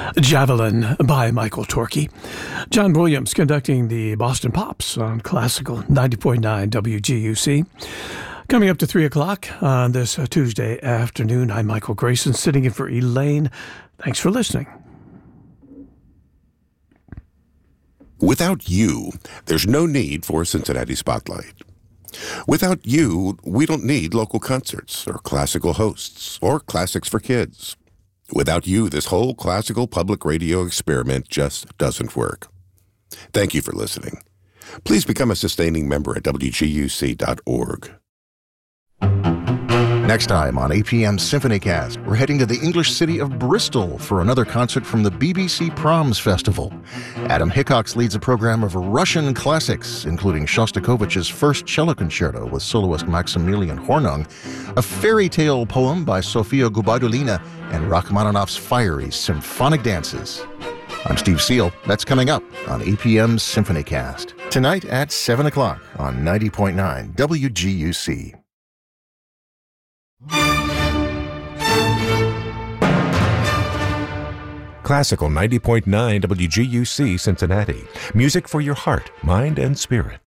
Javelin by Michael Torkey. John Williams conducting the Boston Pops on Classical 90.9 WGUC. Coming up to 3 o'clock on this Tuesday afternoon, I'm Michael Grayson, sitting in for Elaine. Thanks for listening. Without you, there's no need for Cincinnati Spotlight. Without you, we don't need local concerts or classical hosts or classics for kids. Without you, this whole classical public radio experiment just doesn't work. Thank you for listening. Please become a sustaining member at WGUC.org. Next time on APM SymphonyCast, we're heading to the English city of Bristol for another concert from the BBC Proms Festival. Adam Hickox leads a program of Russian classics, including Shostakovich's first cello concerto with soloist Maximilian Hornung, a fairy tale poem by Sofia Gubaidulina, and Rachmaninoff's fiery symphonic dances. I'm Steve Seal. That's coming up on APM SymphonyCast. Tonight at 7 o'clock on 90.9 WGUC. Classical 90.9 WGUC Cincinnati. Music for your heart, mind, and spirit.